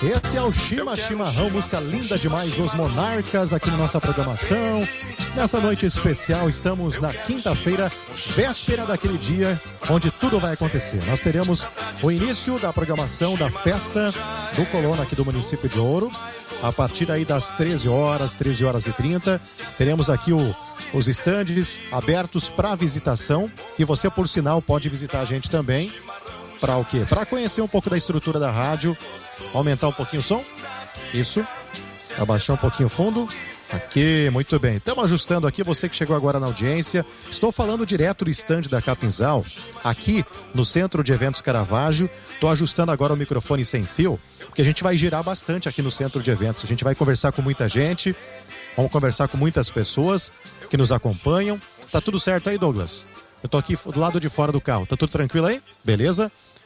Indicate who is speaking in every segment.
Speaker 1: Esse é o Shima Chimarrão, música linda demais, Os Monarcas, aqui na nossa programação. Nessa noite especial, estamos na quinta-feira, véspera daquele dia onde tudo vai acontecer. Nós teremos o início da programação da festa do colono aqui do município de Ouro. A partir aí das 13 horas e 30, teremos aqui os estandes abertos para visitação. E você, por sinal, pode visitar a gente também. Para o quê? Para conhecer um pouco da estrutura da rádio. Aumentar um pouquinho o som. Isso. Abaixar um pouquinho o fundo. Aqui, muito bem. Estamos ajustando aqui, você que chegou agora na audiência. Estou falando direto do estande da Capinzal, aqui no Centro de Eventos Caravaggio. Estou ajustando agora o microfone sem fio, porque a gente vai girar bastante aqui no Centro de Eventos. A gente vai conversar com muita gente, vamos conversar com muitas pessoas que nos acompanham. Tá tudo certo aí, Douglas? Eu tô aqui do lado de fora do carro. Tá tudo tranquilo aí? Beleza?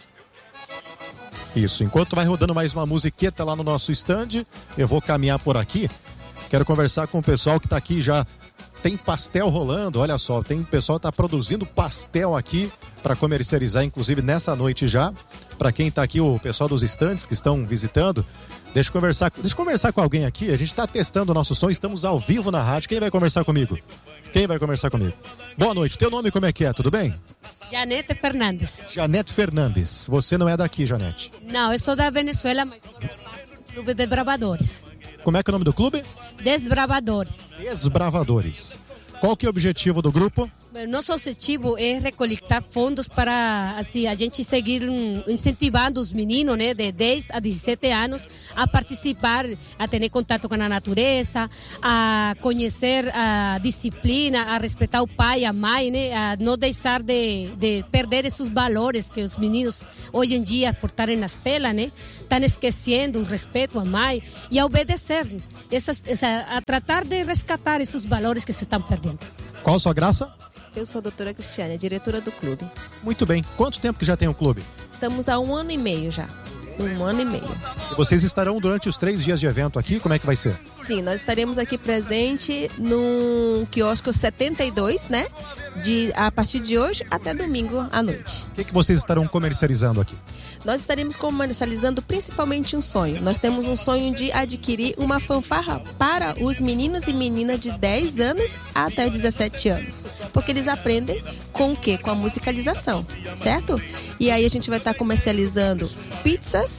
Speaker 1: Isso, enquanto vai rodando mais uma musiqueta lá no nosso stand, eu vou caminhar por aqui. Quero conversar com o pessoal que está aqui já. Tem pastel rolando, olha só. Tem pessoal que está produzindo pastel aqui para comercializar, inclusive nessa noite já. Para quem está aqui, o pessoal dos estandes que estão visitando. Deixa eu conversar com alguém aqui. A gente está testando o nosso som, estamos ao vivo na rádio. Quem vai conversar comigo? Boa noite. Teu nome como é que é? Tudo bem?
Speaker 2: Janete Fernandes.
Speaker 1: Janete Fernandes. Você não é daqui, Janete?
Speaker 2: Não, eu sou da Venezuela, mas sou parte do Clube Desbravadores.
Speaker 1: Como é que é o nome do clube?
Speaker 2: Desbravadores.
Speaker 1: Desbravadores. Qual que é o objetivo do grupo?
Speaker 2: Nosso objetivo é recolectar fundos para assim, a gente seguir incentivando os meninos, né, de 10 a 17 anos a participar, a ter contato com a natureza, a conhecer a disciplina, a respeitar o pai e a mãe, né, a não deixar de perder esses valores que os meninos hoje em dia, por estarem nas telas, né, estão esquecendo o respeito à mãe e a obedecer, a tratar de resgatar esses valores que se estão perdendo.
Speaker 1: Qual a sua graça?
Speaker 3: Eu sou a doutora Cristiane, diretora do clube.
Speaker 1: Muito bem. Quanto tempo que já tem o clube?
Speaker 3: Estamos há 1 ano e meio já. 1 ano e meio.
Speaker 1: E vocês estarão durante os 3 dias de evento aqui? Como é que vai ser?
Speaker 3: Sim, nós estaremos aqui presente no quiosque 72, né? A partir de hoje até domingo à noite.
Speaker 1: O que vocês estarão comercializando aqui?
Speaker 3: Nós estaremos comercializando principalmente um sonho. Nós temos um sonho de adquirir uma fanfarra para os meninos e meninas de 10 anos até 17 anos. Porque eles aprendem com o quê? Com a musicalização, certo? E aí a gente vai estar comercializando pizzas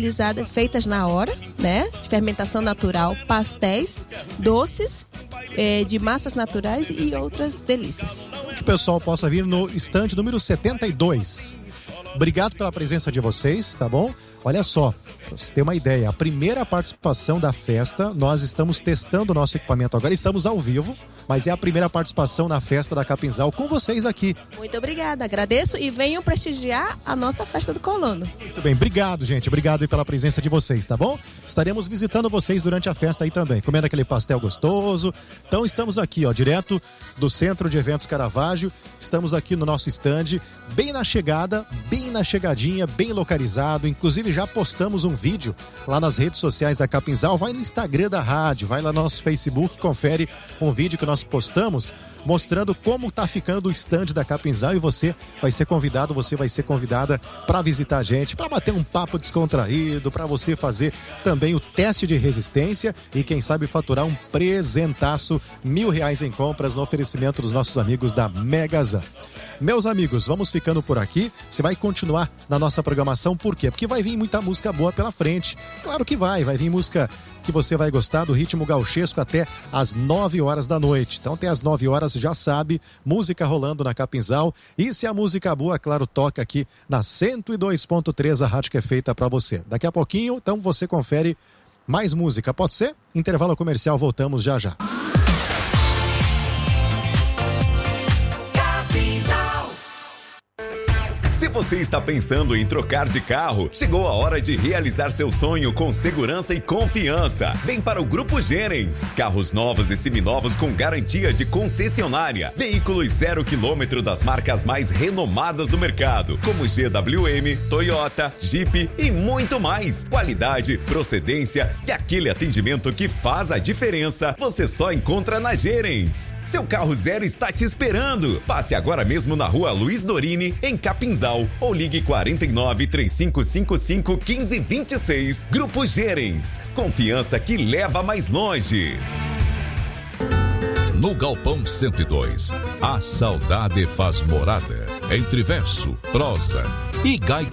Speaker 3: feitas na hora, né? De fermentação natural, pastéis, doces, de massas naturais e outras delícias.
Speaker 1: Que o pessoal possa vir no estande número 72. Obrigado pela presença de vocês, tá bom? Olha só, pra você ter uma ideia, a primeira participação da festa, nós estamos testando o nosso equipamento agora, estamos ao vivo, mas é a primeira participação na festa da Capinzal com vocês aqui.
Speaker 3: Muito obrigada, agradeço e venham prestigiar a nossa festa do colono.
Speaker 1: Muito bem, obrigado, gente, obrigado aí pela presença de vocês, tá bom? Estaremos visitando vocês durante a festa aí também, comendo aquele pastel gostoso. Então estamos aqui, ó, direto do Centro de Eventos Caravaggio, estamos aqui no nosso stand, bem na chegada, bem na chegadinha, bem localizado, inclusive já postamos um vídeo lá nas redes sociais da Capinzal, vai no Instagram da rádio, vai lá no nosso Facebook, confere um vídeo que nós postamos mostrando como tá ficando o stand da Capinzal e você vai ser convidado, você vai ser convidada para visitar a gente, para bater um papo descontraído, para você fazer também o teste de resistência e quem sabe faturar um presentaço, R$1.000 em compras no oferecimento dos nossos amigos da Megazan. Meus amigos, vamos ficando por aqui. Você vai continuar na nossa programação, por quê? Porque vai vir muita música boa pela frente. Claro que vai vir música que você vai gostar do ritmo gauchesco até às 9 horas da noite. Então até às 9 horas já sabe, música rolando na Capinzal. E se a música boa, claro, toca aqui na 102.3, a rádio que é feita para você. Daqui a pouquinho, então você confere mais música, pode ser? Intervalo comercial, voltamos já já.
Speaker 4: Se você está pensando em trocar de carro, chegou a hora de realizar seu sonho com segurança e confiança. Vem para o Grupo Gerens. Carros novos e seminovos com garantia de concessionária. Veículos 0 km das marcas mais renomadas do mercado, como GWM, Toyota, Jeep e muito mais. Qualidade, procedência e aquele atendimento que faz a diferença, você só encontra na Gerens. Seu carro zero está te esperando. Passe agora mesmo na Rua Luiz Dorini, em Capinzal, virtual ou ligue 49 3555 1526. Grupo Gerens, confiança que leva mais longe.
Speaker 5: No Galpão 102, a saudade faz morada entre verso, prosa e gaita